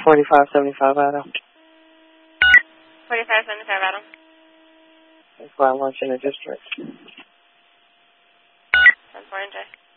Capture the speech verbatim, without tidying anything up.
forty-five seventy-five Adam. forty-five seventy-five Adam. That's why I want you in the district. ten four N J.